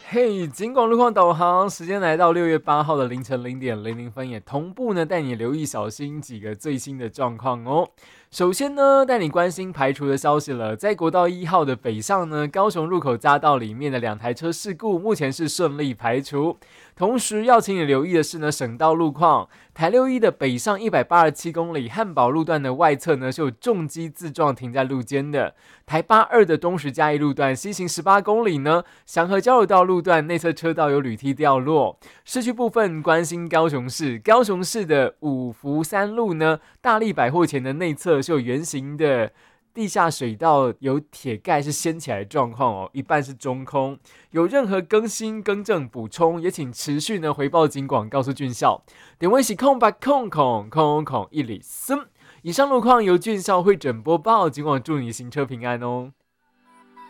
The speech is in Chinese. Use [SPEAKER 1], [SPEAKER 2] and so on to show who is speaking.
[SPEAKER 1] 嘿，警广路况导航，时间来到6月8号的凌晨0点00分，也同步呢带你留意小心几个最新的状况哦。首先呢，带你关心排除的消息了，在国道1号的北上呢，高雄入口匝道里面的2台车事故，目前是顺利排除。同时要请你留意的是呢，省道路况，台61的北上187公里，汉宝路段的外侧呢是有重机自撞停在路肩的。台82的东石嘉义路段西行18公里呢，祥和交流道路段内侧车道有铝梯掉落。市区部分关心高雄市，高雄市的五福三路呢，大利百货前的内侧是有圆形的地下水道有铁盖是掀起来的状况哦，一半是中空。有任何更新、更正、补充，也请持续呢回报警广，告诉俊校。点位是空103。以上路况由俊校会诊播报，警广祝你行车平安哦。